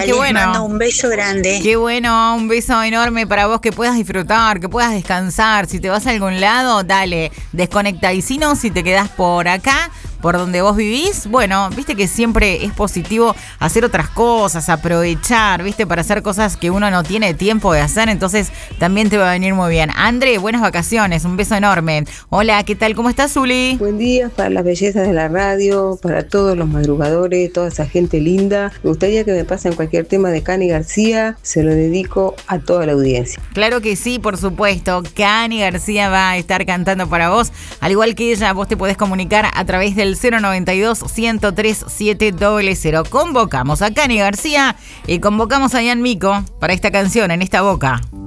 qué bueno. Les mando un beso grande. Qué bueno, un beso enorme para vos, que puedas disfrutar, que puedas descansar. Si te vas a algún lado, dale, desconecta. Y si no, si te quedás por acá, por donde vos vivís, bueno, viste que siempre es positivo hacer otras cosas, aprovechar, viste, para hacer cosas que uno no tiene tiempo de hacer, entonces también te va a venir muy bien. André, buenas vacaciones, un beso enorme. Hola, ¿qué tal? ¿Cómo estás, Zuli? Buen día para las bellezas de la radio, para todos los madrugadores, toda esa gente linda. Me gustaría que me pasen cualquier tema de Cani García, se lo dedico a toda la audiencia. Claro que sí, por supuesto. Cani García va a estar cantando para vos, al igual que ella, vos te podés comunicar a través del 092-103-700. Convocamos a Cani García y convocamos a Ian Mico para esta canción, En esta boca.